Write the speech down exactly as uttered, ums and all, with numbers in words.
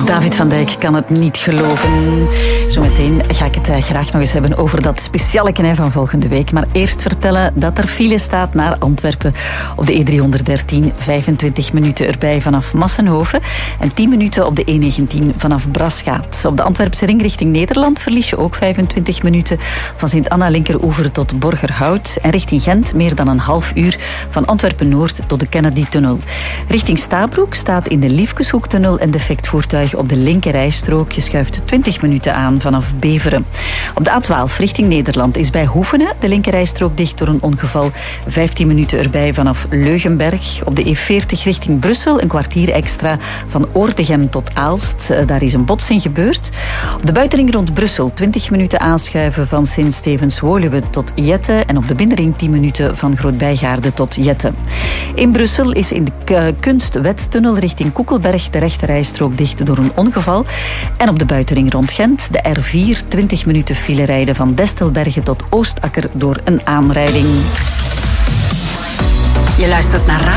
David van Dijk kan het niet geloven. Zometeen ga ik het graag nog eens hebben over dat specialeke van volgende week. Maar eerst vertellen dat er file staat naar Antwerpen op de E driehonderddertien. vijfentwintig minuten erbij vanaf Massenhoven en tien minuten op de E negentien vanaf Braschaat. Op de Antwerpse ring richting Nederland verlies je ook vijfentwintig minuten van Sint-Anna-Linkeroever tot Borgerhout. En richting Gent meer dan een half uur van Antwerpen-Noord tot de Kennedy-tunnel. Richting Stabroek staat in de Liefkeshoektunnel een defect voertuig op de linkerrijstrook. Je schuift twintig minuten aan vanaf Beveren. Op de A twaalf richting Nederland is bij Hoevenen de linkerrijstrook dicht door een ongeval. vijftien minuten erbij vanaf Leugenberg. Op de E veertig richting Brussel een kwartier extra van Oordegem tot Aalst. Daar is een botsing gebeurd. Op de buitenring rond Brussel twintig minuten aanschuiven van Sint-Stevens-Woluwe tot Jette. En op de binnenring tien minuten van Groot-Bijgaarde tot Jette. In Brussel is in de Kunstwettunnel richting Koekelberg de rechterrijstrook dicht door een ongeval. En op de buitenring rond Gent de R vier twintig minuten file rijden van Destelbergen tot Oostakker door een aanrijding. Je luistert naar